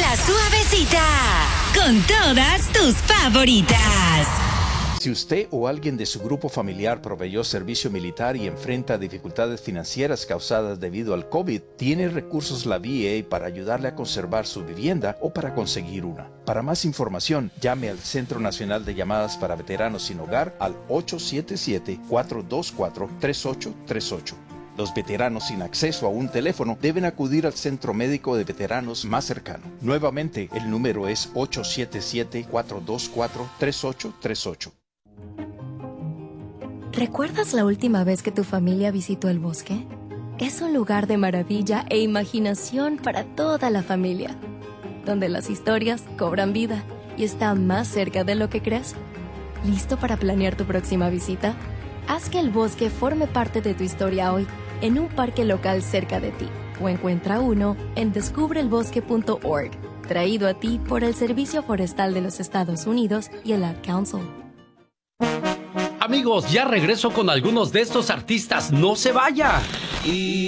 La Suavecita, con todas tus favoritas. Si usted o alguien de su grupo familiar proveyó servicio militar y enfrenta dificultades financieras causadas debido al COVID, tiene recursos la VA para ayudarle a conservar su vivienda o para conseguir una. Para más información, llame al Centro Nacional de Llamadas para Veteranos Sin Hogar al 877-424-3838. Los veteranos sin acceso a un teléfono deben acudir al centro médico de veteranos más cercano. Nuevamente, el número es 877-424-3838. ¿Recuerdas la última vez que tu familia visitó el bosque? Es un lugar de maravilla e imaginación para toda la familia, donde las historias cobran vida y están más cerca de lo que crees. ¿Listo para planear tu próxima visita? Haz que el bosque forme parte de tu historia hoy en un parque local cerca de ti o encuentra uno en descubrelbosque.org, traído a ti por el Servicio Forestal de los Estados Unidos y el Ad Council. Amigos, ya regreso con algunos de estos artistas. ¡No se vaya!